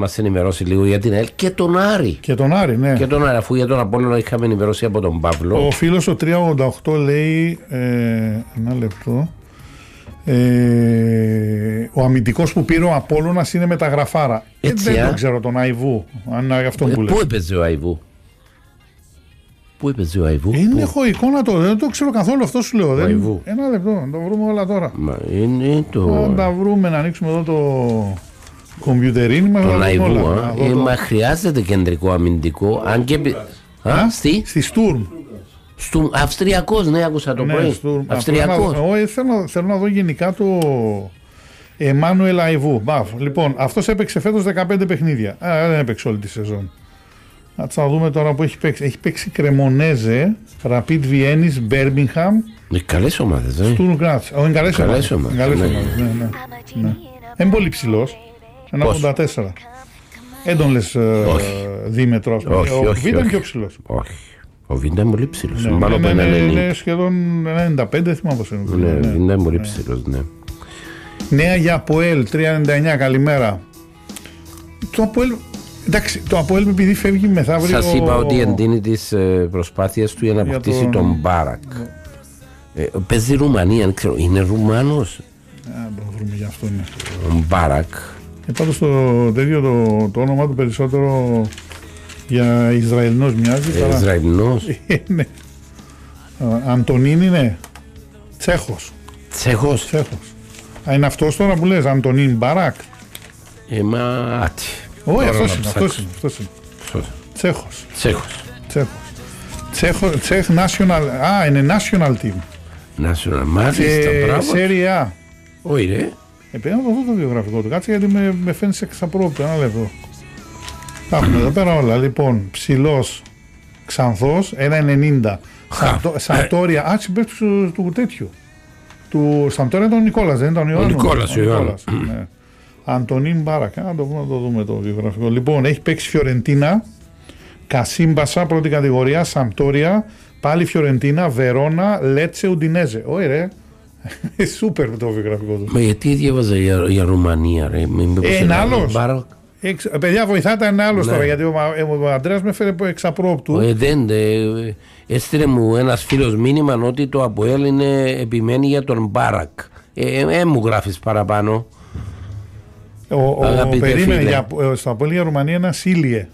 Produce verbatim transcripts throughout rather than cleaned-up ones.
μας ενημερώσει λίγο για την ΑΕΛ και τον Άρη. Και τον Άρη, ναι. Και τον Άρη, αφού για τον Απόλλωνα είχαμε ενημερώσει από τον Παύλο. Ο φίλος ο τριακόσια ογδόντα οκτώ λέει. Ε, ένα λεπτό. Ε, ο αμυντικός που πήρε ο Απόλλωνας είναι μεταγραφάρα. Έτσι, ε, δεν α? το ξέρω τον Αϊβού. Αν είναι αυτό που ε, λες. Πού έπαιζε ο Αϊβού? Πού έπαιζε ο Αϊβού? Είναι, πού? έχω εικόνα το, δεν το ξέρω καθόλου, αυτό σου λέω. Δεν, Αϊβού. Ένα λεπτό, να το βρούμε όλα τώρα. Μα είναι το. Να τα βρούμε, να ανοίξουμε εδώ το κομπιουτερίνι μας. Τον Αϊβού, όλα, α. να Ε, δω το- μα χρειάζεται κεντρικό αμυντικό. Αν και. Α, στη. Στη Στουρμ. Στου Αυστριακός, ναι, άκουσα το Ναι, πρωί. Στουρμ. Αυστριακός. Απλά να- Όχι, θέλω, θέλω να δω γενικά το Εμμάνουελ Αϊβού. Μπαφ. Λοιπόν, αυτός έπαιξε φέτος δεκαπέντε παιχνίδια. Α, δεν έπαιξε όλη τη σεζόν. Να δούμε τώρα που έχει παίξει. Έχει παίξει Κρεμονέζε, Rapid Βιέννης, Μπέρμιγχαμ, Είναι καλές ομάδες, ε. Στουρμ Γκράτς. Όχι, είναι καλές Καλές ομάδες. ομάδες, Καλές ναι. ομάδες, ναι, ναι. Ναι. Είναι πολύ ψηλός. Ένα Πώς? ογδόντα τέσσερα. Δεν τον λες ε, Όχι. δίμετρο, ας πούμε. Όχι, Ο όχι, Β ήταν όχι. πιο ψηλός. Όχι. Ο Βίντα είναι πολύ ψηλός. Ναι, Πάνω από ναι, ένα ναι, ενενήντα. είναι σχεδόν ενενήντα πέντε, θυμάμαι πώς είναι. Ναι, Ναι. Βίντα είναι πολύ ψηλός, ναι. Νέα για Αποέλ τριακόσια ενενήντα εννιά, καλημέρα. Το Αποέλ, εντάξει, το Αποέλ επειδή φεύγει μεθαύριο. Σας είπα ότι εντείνει τις ε, προσπάθειες του για να Για αποκτήσει τον- τον Μπάρακ. Ε, παίζει Ρουμανία, δεν ξέρω, είναι Ρουμάνος Α, το βρούμε για αυτό, ναι. ο Μπάρακ. Ε, πάντως το τέτοιο το, το όνομα του περισσότερο για Ισραηλινός μοιάζει. Ε, παρά- Ισραηλινός. Ε, ναι. Α, Αντωνίν είναι Τσέχος. Τσέχος. Τσέχος. Α, είναι αυτός τώρα που λες, Αντωνίν Μπαράκ. Ε, μα άτι. Όχι, Τώρα αυτός να είναι, ψάξω. αυτός είναι, αυτός είναι. Ποιος? Τσέχος. Τσέχος. Τσέχος. Τσέχο, Τσέχ national, α, είναι national team. National, μάλιστα, Και μπράβο. Serie A. Όχι ρε. Ε, πρέπει να το δω το βιογραφικό του. Κάτσε γιατί με, με φαίνεται σε εξαπρόπτω. Ένα λεπτό. Τα έχουμε εδώ πέρα όλα. Λοιπόν, ψηλός, ξανθός, ένα ενενήντα. Σαντο- Σαντόρια, α, συμπέφτει του, του τέτοιου. Του Σαντόρια ήταν ο Νικόλας, δεν ήταν ο Ιωάννου. Νικόλας, ο Ιωάννου. Ναι. Αντωνίν Μπάρακα, να το, να το δούμε το βιογραφικό. Λοιπόν, έχει παίξει Φιωρεντίνα, Κασίμπασα, πρώτη κατηγορία, Σαμπτόρια, πάλι Φιωρεντίνα, Βερόνα, Λέτσε, Ουντινέζε. Όχι ρε, σούπερ το βιογραφικό του. Μα γιατί διάβαζα για, για Ρουμανία ρε. Μην Ε, είναι άλλος. Μπάρακ. Εξ, παιδιά, βοηθάτε ένα άλλο Ναι. τώρα, γιατί ο, Μα- ε, ο Αντρέας με έφερε εξαπρόπτου. Ε, δεν, ε, έστειλε μου ένας φίλος μήνυμα ότι το Αποέλ είναι επιμένει για τον Μπάρακ. Ε, ε, ε, μου γράφεις παραπάνω. Ο, ο, Αγαπητέ περίμενε φίλε. για, ε, στα Απόλλη για Ρουμανία ένα Ήλιε.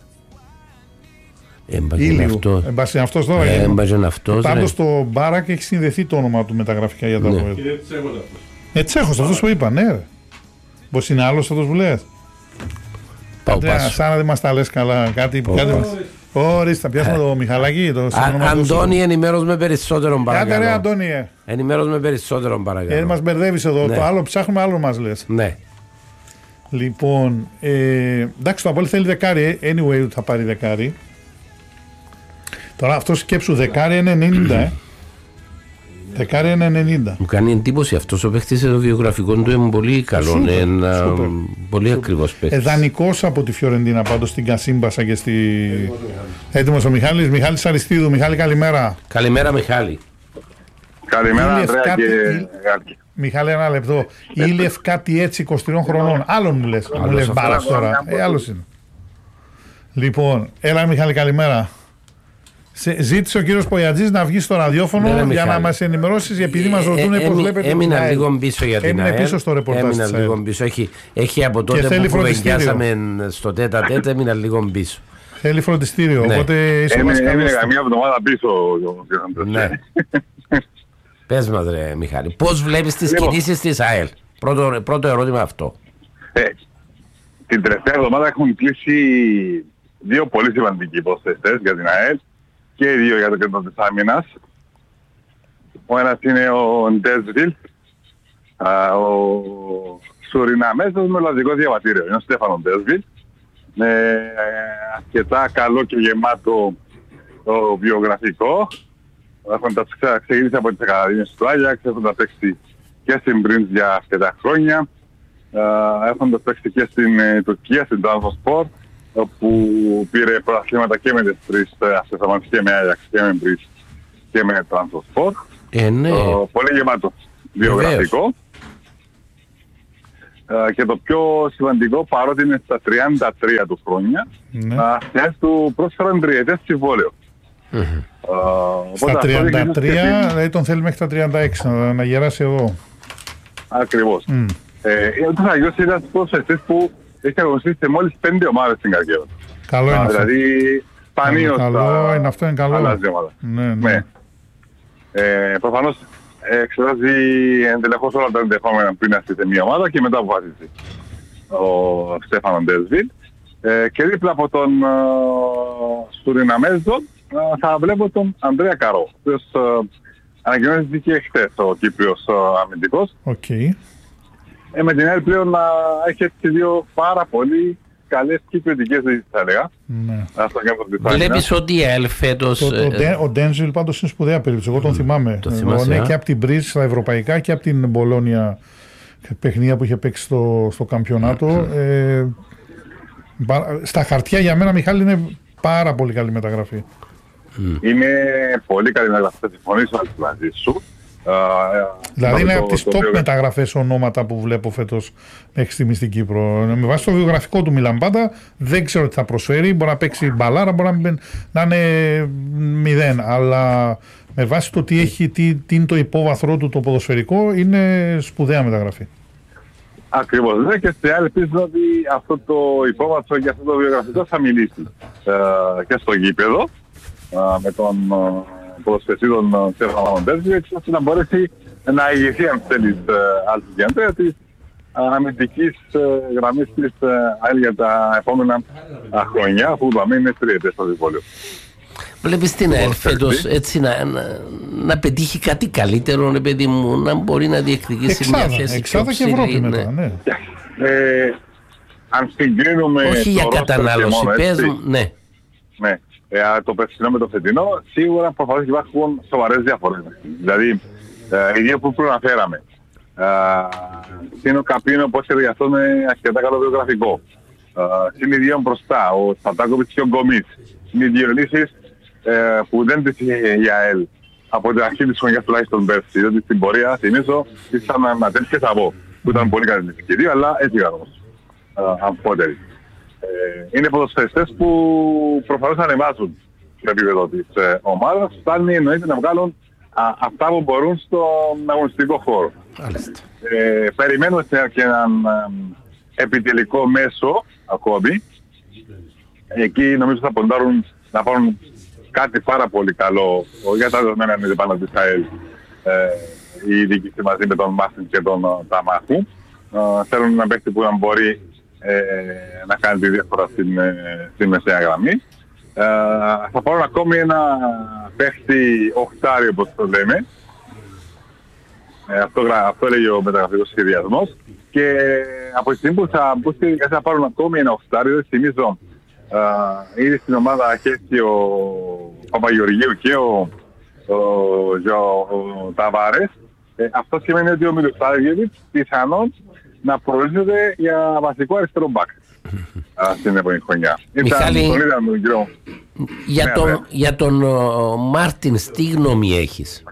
Έμπαζε Ήλιου. αυτό. Εμπάσει αυτός τώρα. Ε, γιατί- Έμπαζε αυτός. ρε. Πάντως το Μπάρακ έχει συνδεθεί το όνομα του με τα γραφικά για τα Ναι. Απόλλη. Ε, Τσέχος, αυτός που είπα, ναι. ρε. Πώς είναι άλλος αυτός που λες. Πάω Αντρέα, πάσο. σαν να δεν μας τα λες καλά. Κάτι, Πω, κάτι... πω. Ορίστε, θα πιάσουμε το Μιχαλάκι. Το Α, συνόνομα του. Αντώνη, ενημέρως με περισσότερο Κάντε ρε παρακαλώ. Αντώνιε. Ενημέρως με περισσότερο Ε, παρακαλώ. μας μπερδεύεις εδώ. Ναι. Το άλλο ψάχνουμε, άλλο μας λες. Ναι. Λοιπόν, ε, εντάξει, το Απόλλη θέλει δεκάρι. ε, Anyway, θα πάρει δεκάρι. Τώρα αυτό σκέψου, δεκάρι είναι ενενήντα. Ε. Δεκάρι είναι ενενήντα. Μου κάνει εντύπωση αυτός ο παίχτης, το βιογραφικό του είναι πολύ καλό. Σούπερ, Είναι ένα σούπερ. πολύ ακριβώς παίχτης. Εδανικός από τη Φιωρεντίνα πάντως στην Κασίμπασα και στη. Έτοιμος ο Μιχάλης. Μιχάλης Αριστίδου. Μιχάλη, καλημέρα. Καλημέρα Μιχάλη. Καλημέρα, Είναι Ανδρέα κάτι- και είναι- Γάλκη. Μιχάλη, ένα λεπτό. Ήλιεφ κάτι έτσι είκοσι τριών χρονών. Άλλον μου λες. Μου λες αυτός. μπάλας τώρα. Ε, άλλος είναι. Λοιπόν, έλα Μιχάλη, καλημέρα. Σε- Ζήτησε ο κύριος Πογιατζής να βγει στο ραδιόφωνο Ναι, ρε, για Μιχάλη. να μας ενημερώσεις, επειδή μας ρωτούν Ε, πώς έμει- βλέπετε. Έμεινα την ΑΕΛ. λίγο πίσω για την Έμεινε ΑΕΛ. πίσω στο ρεπορτάζ Έμεινα της ΑΕΛ. λίγο πίσω. Έχει, έχει από τότε θέλει που φροντιστήριο. κουβεντιάσαμε στο τέτα τέτα, έμεινα λίγο πίσω. Θέλει φροντιστήριο, Ναι. οπότε είσαι Έμεινε μας έμεινε καλός. καμία εβδομάδα πίσω ο κ. Αντρέας. Ναι. Πες μας ρε Μιχάλη, πώς βλέπεις τις Λοιπόν. κινήσεις της ΑΕΛ. Πρώτο, πρώτο ερώτημα αυτό. Ε, την τελευταία εβδομάδα έχουν κλείσει δύο πολύ σημαντικοί υποθέσεις για την ΑΕΛ και οι δύο για το κέντρο της άμυνας. Ο ένας είναι ο Ντέσβιλ, α, ο Σουριναμέζος με ολλανδικό διαβατήριο. Είναι ο Στέφανο Ντέσβιλ. Με ε, αρκετά καλό και γεμάτο το βιογραφικό. Έχοντας ξε- ξεκινήσει από τις Ακαδημίες του Άγιαξ, έχοντας παίξει και στην Πρινς για αρκετά χρόνια. Ε, έχοντας παίξει και στην ε, Τουρκία, στην Trabzonspor, όπου πήρε πρωταθλήματα και με τις τρεις ε, αυτές ομάδες, και με Άγιαξ και με Πρινς και με Trabzonspor. Ε, ναι. Ε, πολύ γεμάτο βιογραφικό. ε, και το πιο σημαντικό, παρότι είναι στα τριάντα τρία του χρόνια, ναι. ε, του πρόσφεραν τριετές συμβόλαιο. Mm-hmm. Ε, στα τριάντα τρία, δηλαδή τον θέλει μέχρι τα τριάντα έξι να, να γεράσει εδώ. Ακριβώς. Mm. Ε, ο Αγιός είναι ένας ποδοσφαιριστής που έχει αγωνιστεί σε μόλις πέντε ομάδες στην καριέρα. Καλό είναι αυτό. Δηλαδή, σπανίως καλό, είναι αυτό είναι καλό. Αλλάζει ομάδα. Ναι, ναι. ναι. Ε, προφανώς εξετάζει εντελεχώς όλα τα ενδεχόμενα πριν να στείλει μια ομάδα και μετά αποφασίσει ο Στέφανο Ντέσβιλ. Ε, και δίπλα από τον uh, Σουριναμέζο uh, θα βλέπω τον Ανδρέα Καρό, ο οποίος uh, ανακοινώθηκε χτες ο Κύπριος uh, αμυντικός. Okay. Ε, με την άλλη πλέον να uh, έχει έτσι δύο πάρα πολύ καλές κυπριωτικές λύσεις, θα έλεγα. Ναι. Βλέπεις ότι η ΑΕΛ φέτος... Ο Ντένζιλ πάντως είναι σπουδαία περίπτωση, εγώ τον θυμάμαι. Το θυμάσαι, ναι, και από την Μπρίζ στα ευρωπαϊκά και από την Μπολόνια παιχνίδια που είχε παίξει στο, στο καμπιονάτο. ε, στα χαρτιά για μένα, Μιχάλη, είναι πάρα πολύ καλή μεταγραφή. Είναι πολύ καλή μεταγραφή, θα συμφωνήσω μαζί σου. Uh, δηλαδή είναι από τις top το... μεταγραφές ονόματα που βλέπω φέτος μέχρι στιγμή στην Κύπρο. Με βάση το βιογραφικό του Μιλαμπάντα δεν ξέρω τι θα προσφέρει. Μπορεί να παίξει μπαλάρα, μπορεί να, να είναι μηδέν. Αλλά με βάση το τι έχει, τι, τι είναι το υπόβαθρό του το ποδοσφαιρικό, είναι σπουδαία μεταγραφή. Ακριβώς. Ναι, και σε άλλη πίστη ότι αυτό το υπόβαθρο και αυτό το βιογραφικό θα μιλήσει uh, και στο γήπεδο uh, με τον uh, ποδοσφαιριστή των Στέφανο Ντέσβιλ, έτσι ώστε να μπορέσει να ηγηθεί, αν θέλεις, αλφηγέντρια της αμυντικής γραμμής της ΑΕΛ για τα επόμενα χρόνια, αφού είπαμε είναι τριετές στο διβόλιο. Βλέπεις την ΑΕΛ φέτος έτσι να, να, να πετύχει κάτι καλύτερο, ρε παιδί μου, να μπορεί να διεκδικήσει εξάδα, μια θέση εξάδα και Ευρώπη μετά, ναι. Ε, αν συγκρίνουμε... Όχι για κατανάλωση, πες μου, ναι. Ναι. Ε, το περσινό με το φετινό, σίγουρα προφανώς υπάρχουν σοβαρές διαφορές. Δηλαδή, ε, οι δύο που προαναφέραμε. Είναι ο Καπίνο που έχει εργαστεί με αρκετά καλό βιογραφικό. Είναι οι δύο μπροστά, ο Σπατάκοβιτς και ο Γκομίτς. Είναι οι δύο λύσεις ε, που δεν τις είχε η ΑΕΛ από την αρχή της χρονιάς τουλάχιστον πέρσι. Διότι στην πορεία, θυμίζω, ήσαν Ματέλς και Σαββό, που ήταν πολύ καλή λύση και δύο, αλλά έφυγαν όμως αμφότεροι. Ε, είναι ποδοσφαιριστές που προφανώς ανεβάζουν στο επίπεδο της ε, ομάδας, φτάνει εννοείται να βγάλουν α, αυτά που μπορούν στον αγωνιστικό χώρο. Ε, περιμένουμε και έναν ε, επιτελικό μέσο ακόμη. Εκεί νομίζω θα ποντάρουν να πάρουν κάτι πάρα πολύ καλό για τα δεδομένα είναι πάνω της ΑΕΛ ε, η διοίκηση μαζί με τον Μάρτιν και τον Ταμάχου. Ε, θέλουν να παίξει που να μπορεί Ε, να κάνει τη διαφορά στην, ε, στην μεσαία γραμμή. Ε, θα πάρουν ακόμη ένα παίχτη οχτάρι, όπως το λέμε. Ε, αυτό, αυτό έλεγε ο μεταγραφικός σχεδιασμός. Και από τη στιγμή που θα, που θα πάρουν ακόμη ένα οχτάρι, δεν θυμίζω, ε, ήδη στην ομάδα έχει ο Παπαγεωργίου και ο, ο, ο, ο Ταβάρες. Ε, αυτό σημαίνει ότι ο Μιλουτάρογεβιτς πιθανόν να προορίζεται για βασικό αριστερό μπακ στην επόμενη χρονιά. Μιχάλη, τον είδαμε, κύριο. Για, ναι, τον, ναι. για τον uh, Μάρτιν, τι γνώμη έχεις?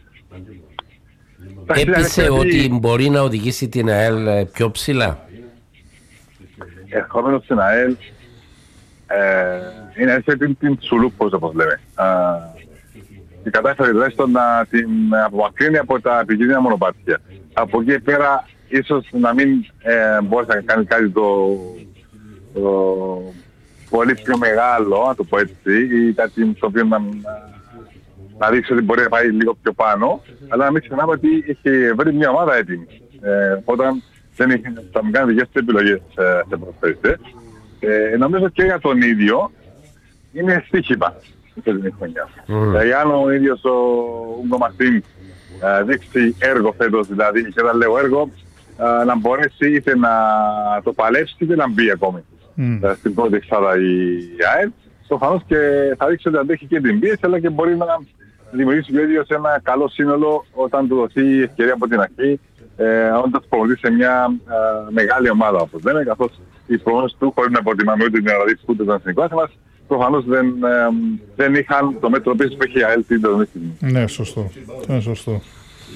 Έπεισε ότι... ότι μπορεί να οδηγήσει την ΑΕΛ πιο ψηλά? Ερχόμενος στην ΑΕΛ ε, είναι έτσι την, την τσουλούπος, όπως λέμε. Και κατάφερε τουλάχιστον να την απομακρύνει από τα επικίνδυνα μονοπάτια. Από εκεί πέρα ίσως να μην ε, μπορείς να κάνει κάτι το, το πολύ πιο μεγάλο, να το πω έτσι, ή κάτι το οποίο να, να δείξει ότι μπορεί να πάει λίγο πιο πάνω, αλλά να μην ξεχνάμε ότι έχει βρει μια ομάδα έτοιμη. Ε, όταν δεν είχε, θα μην κάνει δικές του επιλογές ε, σε προσφέρειες. Ε, νομίζω και για τον ίδιο είναι στοίχημα σε την χρονιά. Mm. Ε, αν ο ίδιος ο Ούγκο Μαρτίν ε, δείξει έργο φέτος, δηλαδή, και όταν λέω έργο, Uh, να μπορέσει είτε να το παλέψει είτε να μπει ακόμη mm. uh, στην πρώτη εξάδα η ΑΕΛ. Προφανώς και θα δείξει ότι αντέχει και την πίεση, αλλά και μπορεί να δημιουργήσει ο ίδιος ένα καλό σύνολο όταν του δοθεί η ευκαιρία από την αρχή, ε, όντας προμονητής σε μια uh, μεγάλη ομάδα, όπως λέμε, καθώς οι προγνώσεις του, χωρίς να αποτιμάμε ούτε την Ελλαδίτη ούτε τον εθνικό μας, προφανώς δεν, ε, δεν είχαν το μέτρο πίσω που έχει η ΑΕΛ την τελευταία στιγμή. Ναι, σωστό. Ναι, σωστό.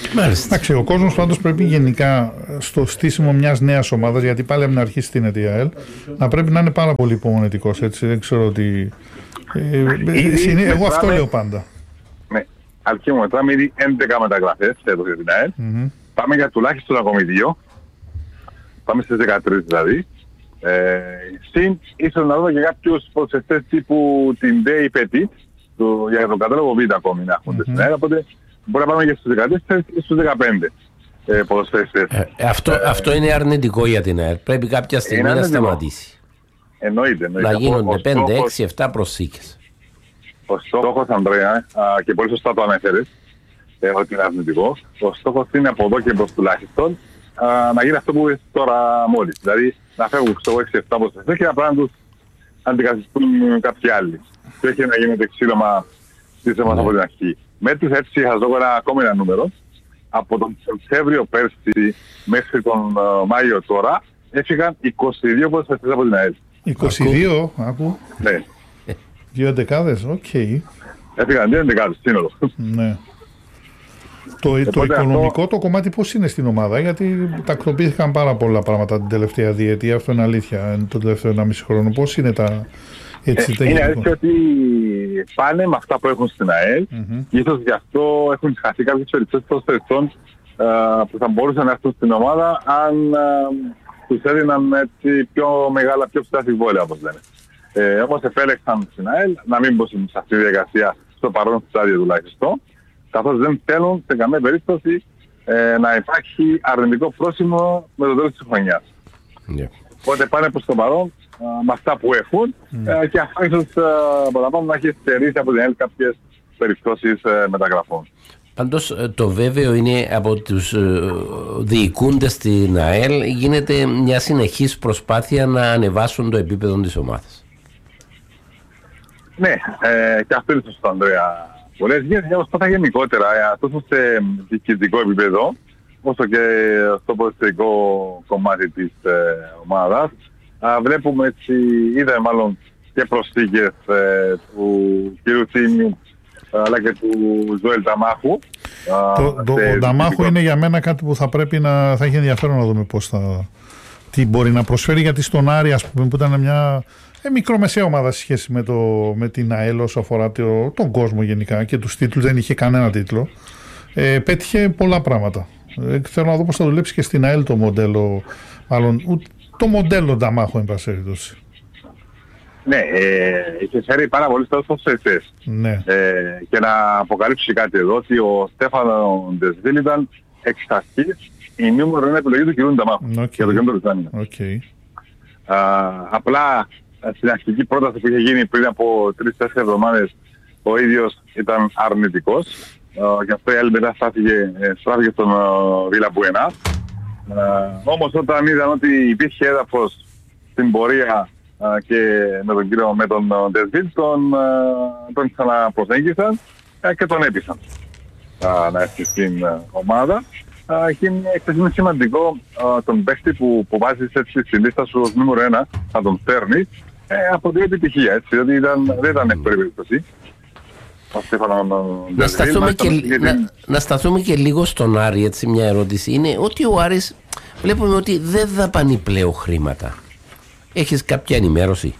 Εντάξει, ο κόσμος πάντως πρέπει γενικά στο στήσιμο μιας νέας ομάδας, γιατί πάλι από την αρχή στην ΑΕΛ, να πρέπει να είναι πάρα πολύ υπομονετικός. Έτσι, δεν ξέρω ότι. Ε, ε, εγώ αυτό λέω πάντα. Ναι, αρχή μου μετράμε ήδη έντεκα μεταγραφές εδώ για την ΑΕΛ. Mm-hmm. Πάμε για τουλάχιστον ακόμη δύο. Πάμε στις δεκατρείς δηλαδή. Ε, συν ίσως να δω και κάποιους προσεκτές τύπου την Day Petit του, για τον κατάλογο Β ακόμη να έχουν mm-hmm. στην ΑΕΛ, οπότε μπορεί να πάμε και στους δεκατέσσερα ή στους δεκαπέντε ε, ποδοσφαιριστές. Ε, αυτό, ε, αυτό είναι αρνητικό για την ΑΕΛ. Πρέπει κάποια στιγμή να σταματήσει. Εννοείται, εννοείται. Να γίνονται πέντε, έξι, επτά προσθήκες. Ο στόχος, Ανδρέα, α, και πολύ σωστά το ανέφερες, ε, ότι είναι αρνητικό, ο στόχος είναι από εδώ και προς τουλάχιστον α, να γίνει αυτό που είπες τώρα μόλις. Δηλαδή να φεύγουν στο έξι επτά προσθέσεις και απλά να τους αντικαθιστούν κάποιοι άλλοι. Και όχι να γίνεται ξύλωμα στις εμάς από την αρχή. Μέτρησα έτσι, θα δω ένα ακόμη ένα νούμερο. Από τον Σεπτέμβριο πέρσι μέχρι τον uh, Μάιο τώρα έφυγαν είκοσι δύο ποδοσφαιριστές από την ΑΕΛ. είκοσι δύο, άκου. Ναι. Δύο δεκάδες, οκ. Okay. Έφυγαν δύο δεκάδες, σύνολο. Ναι. Το, το οικονομικό αυτό... το κομμάτι πώς είναι στην ομάδα, γιατί τακτοποιήθηκαν πάρα πολλά πράγματα την τελευταία διετία, αυτό είναι αλήθεια, το τελευταίο ενάμιση χρόνο. Πώς είναι τα... Έτσι, ε, είναι αλήθεια ότι πάνε με αυτά που έχουν στην ΑΕΛ mm-hmm. και ίσως γι' αυτό έχουν χαθεί κάποιες περισσότερες προσθετών που θα μπορούσαν να έρθουν στην ομάδα αν α, τους έδιναν έτσι πιο μεγάλα, πιο ψηλά συμβόλαια όπως λένε. Ε, όμως επέλεξαν στην ΑΕΛ να μην μπουν σε αυτή τη διαδικασία στο παρόν στάδιο τουλάχιστον, καθώς δεν θέλουν σε καμία περίπτωση ε, να υπάρχει αρνητικό πρόσημο με το τέλος της χρονιάς. Yeah. Οπότε πάνε προς το παρόν με αυτά που έχουν mm. και αυτό ίσως παραπάνω να έχει στερήσει από την ΑΕΛ κάποιες περιπτώσεις μεταγραφών. Πάντως το βέβαιο είναι από τους διοικούντες στην ΑΕΛ γίνεται μια συνεχής προσπάθεια να ανεβάσουν το επίπεδο της ομάδας. Ναι, ε, και αυτό είναι σωστό, Ανδρέα. Πολλές γίνεται μια προσπάθεια γενικότερα, τόσο σε διοικητικό επίπεδο όσο και στο ποδοσφαιρικό κομμάτι της ε, ομάδας. Α, βλέπουμε έτσι, είδαμε μάλλον και προσθήκες ε, του κ. Τίμιου αλλά και του Ζωέλ Νταμάχου. Το, το, ο Νταμάχου είναι για μένα κάτι που θα πρέπει να θα έχει ενδιαφέρον να δούμε πώς θα, τι μπορεί να προσφέρει, γιατί στον Άρη, ας πούμε, που ήταν μια ε, μικρομεσαία ομάδα σε σχέση με, το, με την ΑΕΛ όσο αφορά το, τον κόσμο γενικά και τους τίτλους, δεν είχε κανένα τίτλο. Ε, πέτυχε πολλά πράγματα. Ε, θέλω να δω πώς θα δουλέψει και στην ΑΕΛ το μοντέλο, μάλλον το μοντέλο Νταμάχου, εν πάση περιπτώσει. Ναι, ε, είχε φέρει πάρα πολύ στους προσθέτες. Ναι. Ε, και να αποκαλύψει κάτι εδώ, ότι ο Στέφανο Ντεσβίλ ήταν εξ αρχής η νούμερο ένα επιλογή του κ. Νταμάχου okay. για το κέντρο Βρυτάνια. Okay. Απλά στην αρχική πρόταση που είχε γίνει πριν από τρεις τέσσερις εβδομάδες ο ίδιος ήταν αρνητικός. Uh, γι' αυτό η άλλη μετά στάθηκε, στράφηκε στον uh, Βίλα Μπουενά. Uh, όμως όταν είδαν ότι υπήρχε έδαφος στην πορεία uh, και με τον κύριο, με τον Ντεσβίλ, τον, uh, τον ξαναπροσέγγισαν uh, και τον έπεισαν uh, να έρθει στην uh, ομάδα. Uh, και είναι, είναι σημαντικό uh, τον παίκτη που, που βάζεις έτσι στη λίστα σου ως νούμερο ένα να τον φέρνει uh, από την επιτυχία, έτσι, διότι ήταν, δεν ήταν εύκολη περίπτωση. Να σταθούμε, και, να, να σταθούμε και λίγο στον Άρη, έτσι μια ερώτηση. Είναι ότι ο Άρης βλέπουμε ότι δεν δαπανεί πλέον χρήματα. Έχεις κάποια ενημέρωση?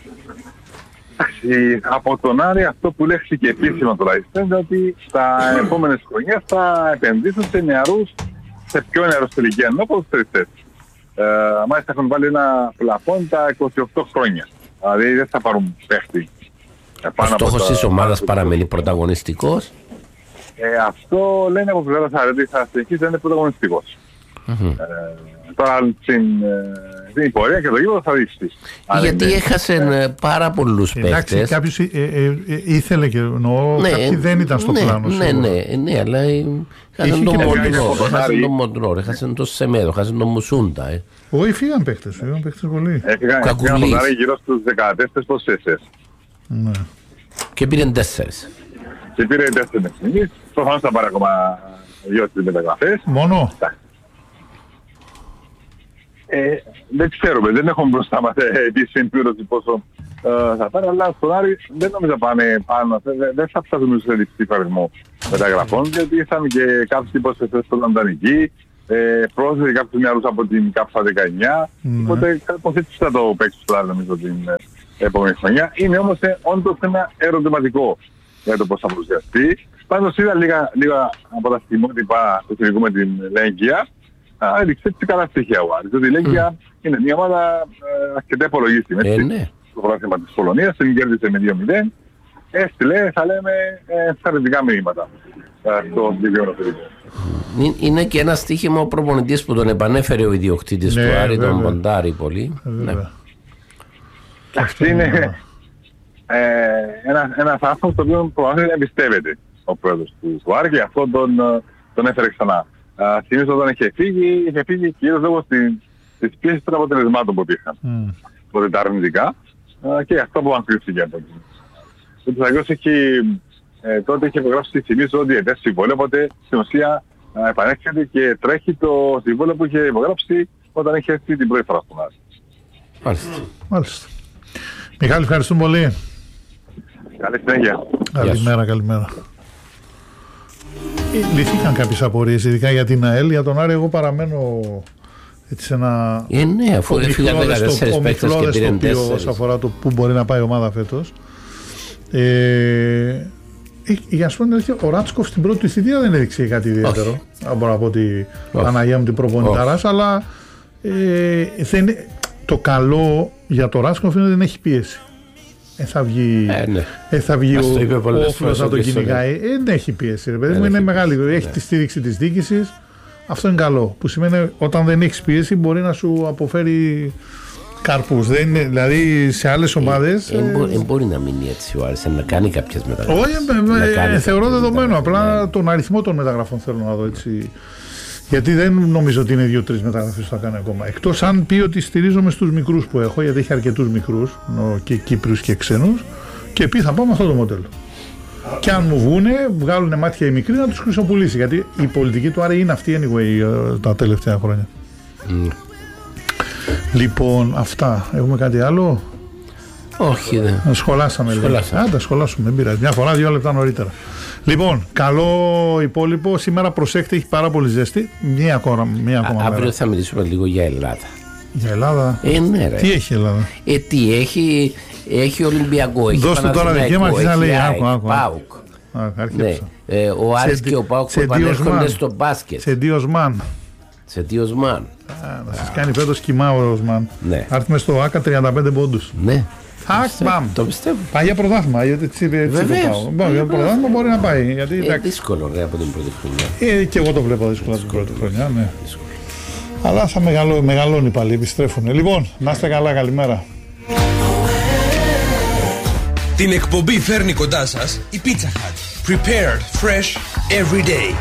Από τον Άρη αυτό που λέχθηκε επίσημα τουλάχιστον είναι ότι στα επόμενες χρονιές θα επενδύσουν σε νεαρούς, σε πιο νεαρούς ηλικία όπως τριστές. Ε, μάλιστα έχουν βάλει ένα πλαφόν τα είκοσι οκτώ χρόνια. Δηλαδή δεν θα πάρουν παίχτη. Ο στόχος της ομάδας παραμένει πρωταγωνιστικός. Ε, αυτό λένε από πλευρά Αρετή, θα συνεχίσει να είναι πρωταγωνιστικός. Mm-hmm. Ε, τώρα στην, στην πορεία και το γύρο θα δείξει. Γιατί είναι... έχασαν ε, πάρα πολλούς παίκτες. Εντάξει, κάποιος ε, ε, ε, ήθελε και εννοώ, ναι, κάποιοι δεν ήταν στο ναι, πλάνο. Ναι, ναι, ναι, ναι, αλλά έχασαν τον Μοντρό, έχασαν τον Μοντρό, έχασαν τον Σεμέδο, έχασαν τον Μουσούντα. Ε. Όχι, φύγαν παίκτες, φύγαν παίκτες πολύ. Έφυγαν από τον Άρη γύρω στους δεκατέσσερις προσθέσεις. Ναι. Και πήραν τέσσερις. Και πήρε τέσσερις στιγμής. Προφανώς θα πάρει ακόμα δύο στις μεταγραφές. Μόνο. Ε, δεν ξέρουμε, δεν έχουμε μπροστά μας επίσης συμπλήρωση πόσο ε, θα πάρει, αλλά στον Άρη δεν νομίζω πάνε πάνω, δεν, δεν θα φτάσουν σε διψήφιο αριθμό μεταγραφών, γιατί ήρθαν και κάποιοι υποσχεθές στον Αντανική, ε, πρόσθεση κάποιους νεαρούς από την ΚΑΠΣΑ δεκαεννιά, mm. οπότε κάπως έτσι θα το παίξει στον Άρη νομίζω την ε, επόμενη χρονιά. Είναι όμως ε, όντως ένα ερωτηματικό για το πώς θα παρουσιαστεί. Πάντως είδα λίγα, λίγα από τα στιγμότυπα του φιλικού με την Λέγκια, έδειξε έτσι καλά στοιχεία ο Άρης. Διότι η Λέγκια mm. είναι μια ομάδα ε, αρκετά υπολογίστη μέσα ε, ναι. στο πρόγραμμα της Πολωνίας, την κέρδισε με δύο μηδέν, έστειλε, θα λέμε, ευχαριστικά μηνύματα ε, στο συγκεκριμένο φιλικό. Είναι και ένα στοίχημα ο προπονητής που τον επανέφερε ο ιδιοκτήτης ναι, του Άρη, βέβαια. Τον ποντάρει πολύ. Ναι. Αυτό είναι ε, ένα, ένας άνθρωπος το οποίο προφανώς δεν εμπιστεύεται ο πρόεδρος του, του Άρη και αυτό τον, τον έφερε ξανά. Uh, θυμίζω όταν είχε φύγει, είχε φύγει κυρίως λόγω της πίεσης των αποτελεσμάτων που υπήρχαν. Mm. Οπότε τα αρνητικά uh, και αυτό που ανακρίθηκε από εκεί. Ο Πισαγιός έχει, ε, τότε είχε υπογράψει, θυμίζω, ότι ετές συμβόλαιο, οπότε στην ουσία uh, επανέρχεται και τρέχει το συμβόλαιο που είχε υπογράψει όταν είχε έρθει την πρώτη φορά στον Άρη. Μάλιστα. Μάλιστα. Μιχάλη, ευχαριστούμε πολύ. Καλή συνέχεια. Καλημέρα, καλημέρα. Λυθήκαν κάποιες απορίες, ειδικά για την ΑΕΛ, για τον Άρη εγώ παραμένω έτσι σε ένα ε, ναι, αφού ομιχλώδες τοπίο όσον αφορά το πού μπορεί να πάει η ομάδα φέτος. Ε, για να σου πω την αλήθεια, ο Ράτσκοφ στην πρώτη του θητεία δεν έδειξε κάτι ιδιαίτερο. Αν μπορώ να πω ότι Παναγία μου την προπονητάρας, αλλά ε, δεν, το καλό για το Ράτσκοφ είναι ότι δεν έχει πίεση. Ε, θα βγει, ε, ναι. ε, θα βγει ο, ο όφυλος να τον κυνηγάει. Ε, δεν έχει πίεση. Ρε, παιδί μου, είναι μεγάλη. Ναι. Έχει τη στήριξη της διοίκησης. Αυτό είναι καλό. Που σημαίνει όταν δεν έχεις πίεση μπορεί να σου αποφέρει καρπούς. Δεν είναι, δηλαδή σε άλλες ομάδες. Δεν ε, ε, ε, μπορεί να μείνει έτσι ο Άρης, να κάνει κάποιες μεταγραφές. Όχι, ε, ε, θεωρώ δεδομένο. Απλά ναι. τον αριθμό των μεταγραφών θέλω να δω έτσι. Γιατί δεν νομίζω ότι είναι δύο-τρεις μεταγραφές που θα κάνει ακόμα. Εκτός αν πει ότι στηρίζομαι στους μικρούς που έχω, γιατί έχει αρκετούς μικρούς, και Κύπριους και ξένους, και πει θα πάω με αυτό το μοντέλο. Και αν μου βγούνε, βγάλουν μάτια οι μικροί να τους χρυσοπουλήσει. Γιατί η πολιτική του Άρη είναι αυτή anyway τα τελευταία χρόνια. Mm. Λοιπόν, αυτά. Έχουμε κάτι άλλο? Όχι, δεν. Σχολάσαμε λίγο. Άντε, σχολάσουμε, δεν πειράζει. Μια φορά, δύο λεπτά νωρίτερα. Λοιπόν, καλό υπόλοιπο. Σήμερα προσέχτε, έχει πάρα πολύ ζέστη. Μία ακόμα, μία ακόμα Α, αύριο θα μιλήσουμε λίγο για Ελλάδα. Για Ελλάδα? Ε, ναι, ρε. Τι έχει η Ελλάδα? Ε, τι έχει, έχει Ολυμπιακό, έχει Δώστε τώρα δικαίωμα και να λέει άκου, άκου. ΠΑΟΚ. Ναι. Ε, ο Άρης και ο ΠΑΟΚ που επανέρχονται στο μπάσκετ. Σε δύο Οσμάν. Σε δύο Οσμάν. Να σας κάνει φέτος κοιμά ο Οσμάν. Ναι. Άρθουμε στο ΆΚΑ τριάντα πέντε πόντους. Ναι. Αχ, μπαμ. Το πιστεύω. Πάει για πρωτάθλημα, γιατί έτσι το πάω. Για πρωτάθλημα μπορεί να πάει. Γιατί, ε, δύσκολο ρε από την πρώτη χρονιά. Ε, και εγώ το βλέπω δύσκολο την πρώτη χρονιά, ναι. Δύσκολο. Αλλά θα μεγαλώ, μεγαλώνει πάλι, επιστρέφουν. Λοιπόν, να είστε καλά, καλημέρα. Την εκπομπή φέρνει κοντά σας η Pizza Hut. Prepared fresh every day.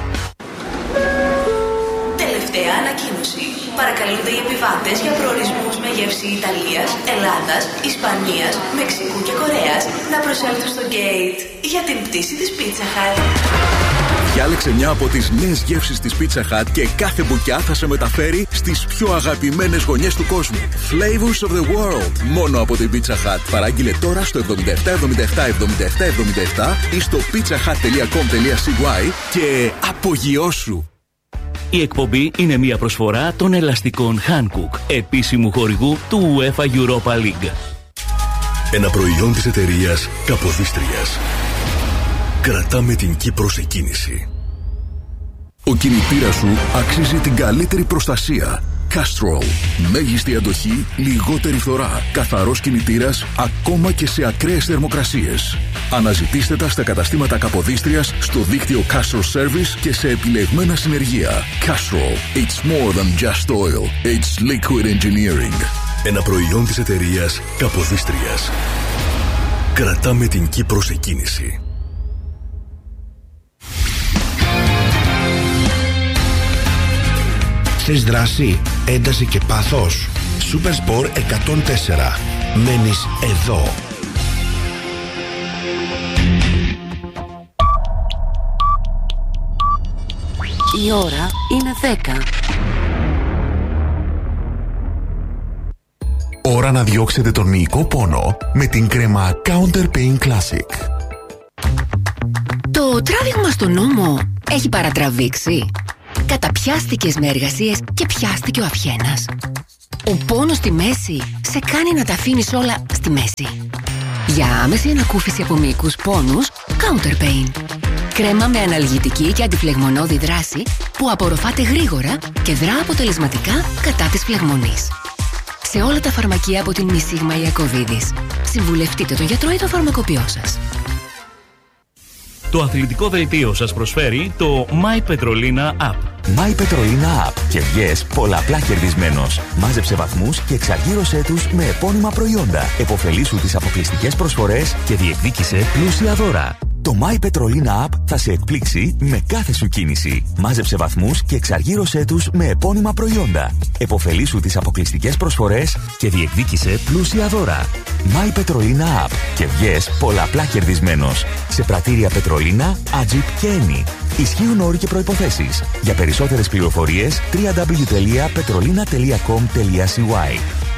Τελευταία ανακοίνωση. Παρακαλούνται οι επιβάτες για προορισμούς με γεύση Ιταλίας, Ελλάδας, Ισπανίας, Μεξικού και Κορέας να προσέλθουν στο gate για την πτήση της Pizza Hut. Διάλεξε μια από τις νέες γεύσεις της Pizza Hut και κάθε μπουκιά θα σε μεταφέρει στις πιο αγαπημένες γωνιές του κόσμου. Flavors of the world. Μόνο από την Pizza Hut. Παράγγειλε τώρα στο εβδομήντα επτά εβδομήντα επτά εβδομήντα επτά εβδομήντα επτά ή στο pizzahut τελεία com τελεία c y και απογειώσου. Η εκπομπή είναι μια προσφορά των ελαστικών Hankook, επίσημου χορηγού του UEFA Europa League. Ένα προϊόν της εταιρείας Καποδίστριας. Κρατάμε την Κύπρο σε κίνηση. Ο κινητήρας σου αξίζει την καλύτερη προστασία. Castrol. Μέγιστη αντοχή, λιγότερη φθορά. Καθαρός κινητήρας ακόμα και σε ακραίες θερμοκρασίες. Αναζητήστε τα στα καταστήματα Καποδίστριας, στο δίκτυο Castrol Service και σε επιλεγμένα συνεργεία. Castrol. It's more than just oil. It's liquid engineering. Ένα προϊόν της εταιρείας Καποδίστριας. Κρατάμε την Κύπρο σε κίνηση. Θες δράση, ένταση και πάθος? Supersport εκατόν τέσσερα. Μένεις εδώ. Η ώρα είναι δέκα. Ώρα να διώξετε τον μυϊκό πόνο με την κρέμα Counter Pain Classic. Το τράβηγμα στον ώμο έχει παρατραβήξει. Καταπιάστηκες με εργασίες και πιάστηκε ο αυχένας. Ο πόνος στη μέση σε κάνει να τα αφήνεις όλα στη μέση. Για άμεση ανακούφιση από μυϊκούς πόνους, Counter Pain. Κρέμα με αναλγητική και αντιφλεγμονώδη δράση που απορροφάται γρήγορα και δρά αποτελεσματικά κατά της φλεγμονής. Σε όλα τα φαρμακεία από την Μισίγμα Ιακωβίδης. Συμβουλευτείτε τον γιατρό ή το φαρμακοποιό σας. Το αθλητικό δελτίο σας προσφέρει το My Petrolina App. My Petrolina App και βγες πολλαπλά κερδισμένος. Μάζεψε βαθμούς και εξαργύρωσέ τους με επώνυμα προϊόντα. Εποφελήσου τις αποκλειστικές προσφορές και διεκδίκησε πλούσια δώρα. Το My Petrolina App θα σε εκπλήξει με κάθε σου κίνηση. Μάζεψε βαθμούς και εξαργύρωσέ τους με επώνυμα προϊόντα. Εποφελήσου τις αποκλειστικές προσφορές και διεκδίκησε πλούσια δώρα. My Petrolina App και βγες πολλαπλά κερδισμένος. Σε πρατήρια Πετρολίνα, Ατζιπ και Eni. Ισχύουν όροι και προϋποθέσεις. Για περισσότερες πληροφορίες double-u double-u double-u τελεία petrolina τελεία com τελεία c y.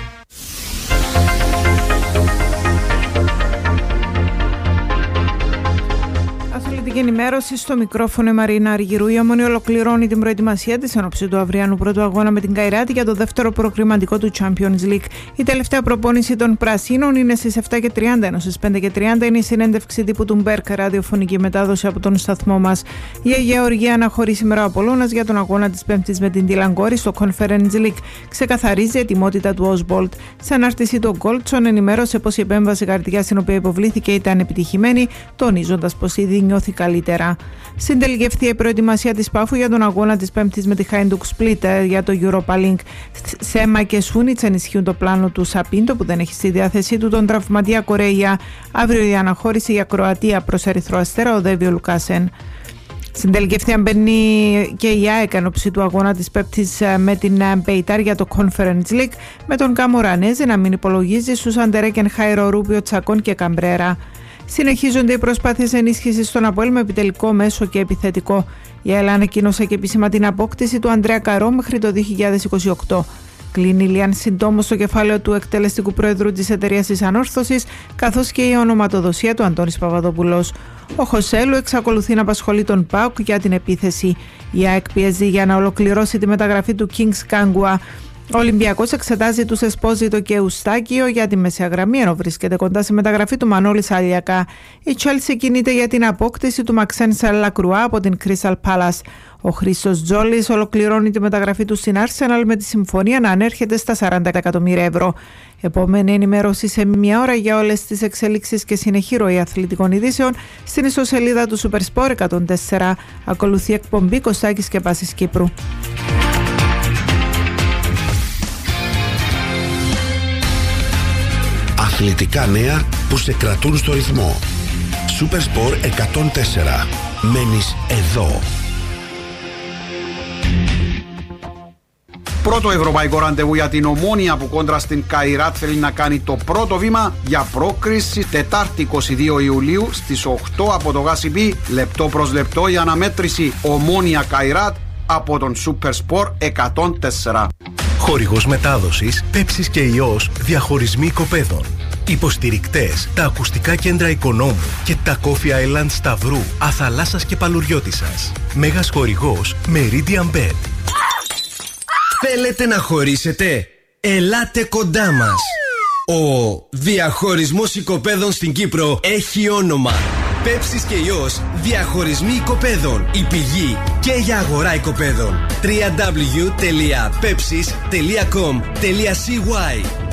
Αθλητική ενημέρωση στο μικρόφωνο η Μαρίνα Αργυρού. Η Ομόνοια ολοκληρώνει την προετοιμασία της εν ώψη του αυριανού πρώτου αγώνα με την Καϊράτη για το δεύτερο προκριματικό του Champions League. Η τελευταία προπόνηση των Πρασίνων είναι στις επτά και τριάντα, ενώ στις πέντε και τριάντα είναι η συνέντευξη τύπου του Μπέρκ, ραδιοφωνική μετάδοση από τον σταθμό μας. Η Γεωργία αναχωρεί σήμερα ο Απολλώνας για τον αγώνα της Πέμπτης με την Τιλαγκόρη στο Conference League. Ξεκαθαρίζει η ετοιμότητα του Osbolt. Σε ανάρτηση του Γκόλτσον ενημέρωσε πως η επέμβαση καρδιάς στην οποία υποβλήθηκε ήταν επιτυχημένη, τονίζοντας πως ήδη νιώθει καλύτερα. Συντελικεύθηκε η προετοιμασία της Πάφου για τον αγώνα της Πέμπτης με τη Hajduk Split για το Europa League. Σέμα και Σούνιτς ενισχύουν το πλάνο του Σαπίντο που δεν έχει στη διάθεσή του τον τραυματία Κορέια. Αύριο η αναχώρηση για Κροατία προς Ερυθρό Αστέρα οδεύει ο Λουκάσεν. Συντελικεύθηκαν μπαίνει και η ΑΕΚ εν ώψη του αγώνα της Πέμπτης με την Μπεϊτάρ για το Conference League, με τον Καμορανέζη να μην υπολογίζει στους Αντερέκεν, Χάιρο, Ρούπιο, Τσακών και Καμπρέρα. Συνεχίζονται οι προσπάθειες ενίσχυσης στον ΑΠΟΕΛ με επιτελικό, μέσο και επιθετικό. Η ΕΛ ανακοίνωσε και επίσημα την απόκτηση του Ανδρέα Καρό μέχρι το δύο χιλιάδες είκοσι οκτώ. Κλείνει Λιάν συντόμως στο κεφάλαιο του εκτελεστικού πρόεδρου της εταιρείας της Ανόρθωσης, καθώς και η ονοματοδοσία του Αντώνης Παπαδόπουλος. Ο Χωσέλου εξακολουθεί να απασχολεί τον ΠΑΟΚ για την επίθεση. Η ΑΕΚ πιέζει για να ολοκληρώσει τη μεταγραφή του Kings Kangua. Ο Ολυμπιακός εξετάζει τους Εσπόζητο και Ουστάκιο για τη μεσαία γραμμή, ενώ βρίσκεται κοντά στη μεταγραφή του Μανώλη Σαλιακά. Η Chelsea κινείται για την απόκτηση του Μαξέν Σαλακρουά από την Crystal Palace. Ο Χρήστος Τζόλης ολοκληρώνει τη μεταγραφή του στην Arsenal με τη συμφωνία να ανέρχεται στα σαράντα εκατομμύρια ευρώ. Επόμενη ενημέρωση σε μια ώρα για όλες τις εξελίξεις και συνεχή ροή αθλητικών ειδήσεων στην ιστοσελίδα του Supersport εκατόν τέσσερα. Ακολουθεί εκπομπή Κωστάκης και Πάσης Κύπρου. Αθλητικά νέα που σε κρατούν στο ρυθμό. Supersport εκατόν τέσσερα. Μένεις εδώ. Πρώτο ευρωπαϊκό ραντεβού για την Ομόνοια που κόντρα στην Καϊράτ θέλει να κάνει το πρώτο βήμα για πρόκριση Τετάρτη είκοσι δύο Ιουλίου στις οκτώ από το ΓΑΣΥΠΗ, λεπτό προς λεπτό η αναμέτρηση Ομόνοια Καϊράτ από τον Supersport εκατόν τέσσερα. Χορηγός μετάδοσης Πέψης και Ιός, διαχωρισμοί οικοπαίδων. Υποστηρικτές τα ακουστικά κέντρα Οικονόμου και τα Coffee Island Σταυρού, Αθαλάσσας και Παλουριώτισσας. Μέγας χορηγός Meridian Bed. Θέλετε να χωρίσετε? Ελάτε κοντά μας. Ο διαχωρισμός οικοπαίδων στην Κύπρο έχει όνομα. Πέψης και Ιός, διαχωρισμοί οικοπαίδων. Η πηγή και για αγορά οικοπαίδων. double-u double-u double-u τελεία pepsis τελεία com τελεία c y.